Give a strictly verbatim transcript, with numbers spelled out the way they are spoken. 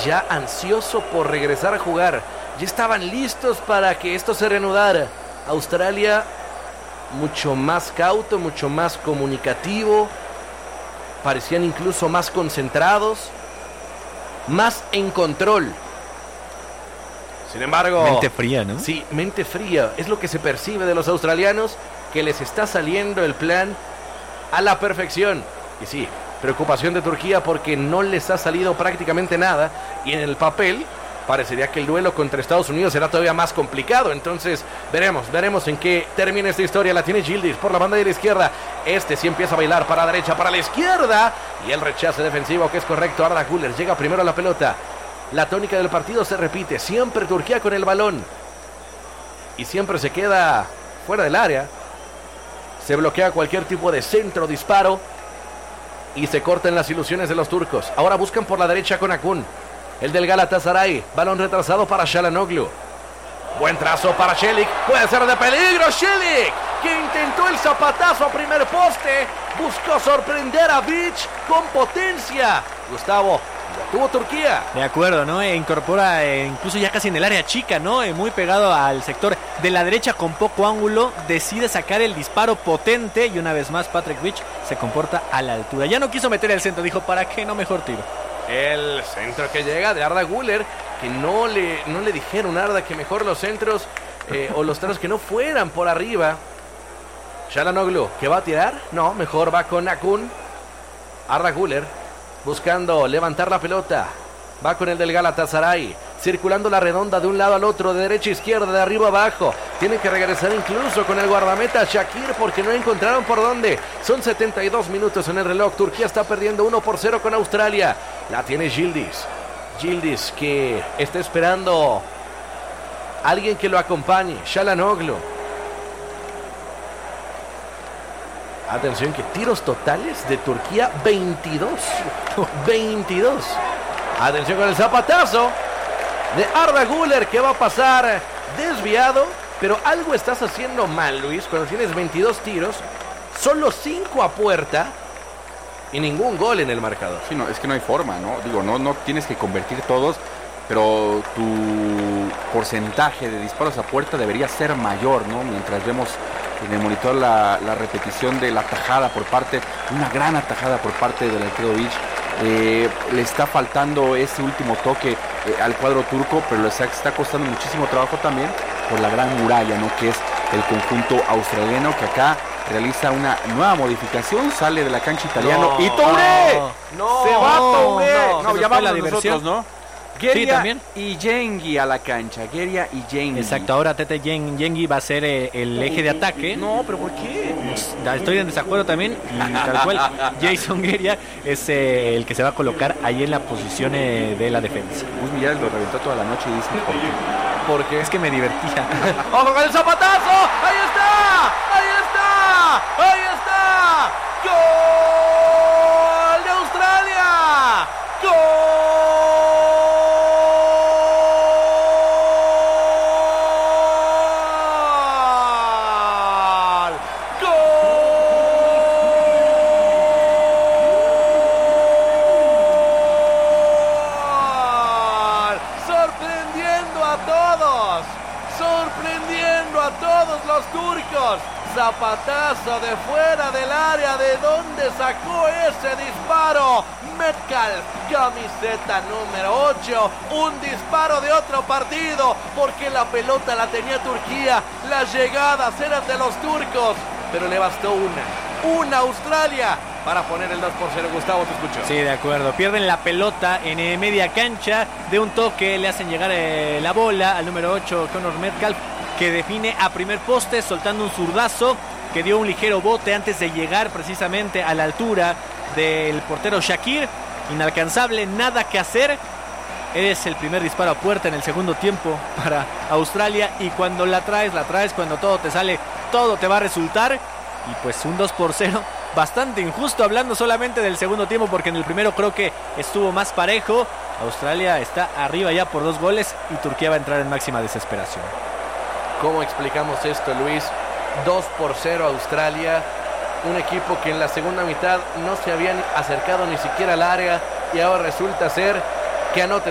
ya ansioso por regresar a jugar. Ya estaban listos para que esto se reanudara. Australia mucho más cauto, mucho más comunicativo. Parecían incluso más concentrados, más en control. Sin embargo... Mente fría, ¿no? Sí, mente fría. Es lo que se percibe de los australianos, que les está saliendo el plan a la perfección. Y sí, preocupación de Turquía porque no les ha salido prácticamente nada. Y en el papel parecería que el duelo contra Estados Unidos será todavía más complicado. Entonces veremos, veremos en qué termina esta historia. La tiene Yildiz por la banda de la izquierda. Este sí empieza a bailar para la derecha, para la izquierda. Y el rechazo defensivo que es correcto. Arda Güler llega primero a la pelota. La tónica del partido se repite. Siempre Turquía con el balón. Y siempre se queda fuera del área. Se bloquea cualquier tipo de centro, disparo. Y se cortan las ilusiones de los turcos. Ahora buscan por la derecha con Akun. El del Galatasaray. Balón retrasado para Çalhanoğlu. Buen trazo para Çelik. Puede ser de peligro Çelik, que intentó el zapatazo a primer poste. Buscó sorprender a Vic con potencia. Gustavo, lo tuvo Turquía. De acuerdo, ¿no? E incorpora eh, incluso ya casi en el área chica, ¿no? Eh, muy pegado al sector de la derecha con poco ángulo. Decide sacar el disparo potente. Y una vez más Patrick Vich se comporta a la altura. Ya no quiso meter el centro. Dijo, ¿para qué? No, mejor tiro. El centro que llega de Arda Güler, que no le, no le dijeron a Arda que mejor los centros eh, o los tiros que no fueran por arriba. Çalhanoğlu, ¿que va a tirar? No, mejor va con Akun. Arda Güler buscando levantar la pelota. Va con el del Galatasaray, circulando la redonda de un lado al otro, de derecha a izquierda, de arriba a abajo. Tienen que regresar incluso con el guardameta Shakir porque no encontraron por dónde. Son setenta y dos minutos en el reloj. Turquía está perdiendo uno por cero con Australia. La tiene Yildiz. Yildiz que está esperando a alguien que lo acompañe. Çalhanoğlu. Atención que tiros totales de Turquía veintidós. veintidós. Atención con el zapatazo de Arda Güler que va a pasar desviado. Pero algo estás haciendo mal, Luis, cuando tienes veintidós tiros, solo cinco a puerta y ningún gol en el marcador. Sí, no, es que no hay forma, ¿no? Digo, no, no tienes que convertir todos, pero tu porcentaje de disparos a puerta debería ser mayor, ¿no? Mientras vemos en el monitor la, la repetición de la atajada por parte, una gran atajada por parte del arquero Vic. Eh, le está faltando ese último toque eh, al cuadro turco, pero le está, está costando muchísimo trabajo también por la gran muralla, ¿no? Que es el conjunto australiano, que acá realiza una nueva modificación, sale de la cancha italiano. No, ¡y Touré! No, ¡Se va no, Touré! no, No, se ya fue la vamos diversión. nosotros, ¿no? Geria Sí, también. y Yengi a la cancha. Geria y Yengi. Exacto, ahora Tete Yen- Yengi va a ser eh, el eje de ataque. No, pero ¿por qué? Estoy en desacuerdo también. Y tal cual, Jason Geria es eh, el que se va a colocar ahí en la posición eh, de la defensa. Luis Millares lo reventó toda la noche y dice ¿por qué? porque Es que me divertía. ¡ojo con el zapatazo! ¡Ahí está! ¡Ahí está! ¡Ahí está! ¡Gol de Australia! ¡Gol! ¡Gol! Sorprendiendo a todos. Sorprendiendo a todos los turcos. Zapatazo de fuera del área. ¿De dónde sacó ese disparo? Metcalf, camiseta número ocho. Un disparo de otro partido, porque la pelota la tenía Turquía. Las llegadas eran de los turcos, pero le bastó una. Una Australia para poner el dos por cero. Gustavo, te escucho. Sí, de acuerdo. Pierden la pelota en eh, media cancha. De un toque le hacen llegar eh, la bola al número ocho, Conor Metcalf, que define a primer poste soltando un zurdazo que dio un ligero bote antes de llegar precisamente a la altura del portero Shakir. Inalcanzable, nada que hacer. Es el primer disparo a puerta en el segundo tiempo para Australia. Y cuando la traes, la traes. Cuando todo te sale, todo te va a resultar. Y pues un dos por cero bastante injusto, hablando solamente del segundo tiempo, porque en el primero creo que estuvo más parejo. Australia está arriba ya por dos goles y Turquía va a entrar en máxima desesperación. ¿Cómo explicamos esto, Luis? dos por cero Australia. Un equipo que en la segunda mitad no se habían acercado ni siquiera al área y ahora resulta ser que anota